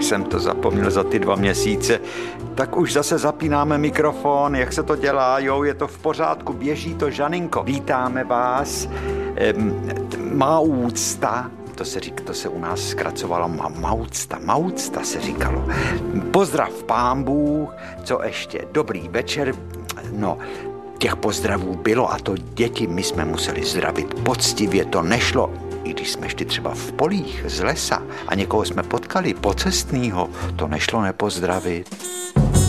jsem to zapomněl za ty 2 měsíce. Tak už zase zapínáme mikrofon, jak se to dělá, jo, je to v pořádku, běží to, Žaninko. Vítáme vás, má úcta, to se u nás zkracovalo, maucta se říkalo. Pozdrav Pán Bůh, co ještě, dobrý večer, no, těch pozdravů bylo a to děti my jsme museli zdravit poctivě, to nešlo. I když jsme šli třeba v polích z lesa a někoho jsme potkali pocestnýho, to nešlo nepozdravit.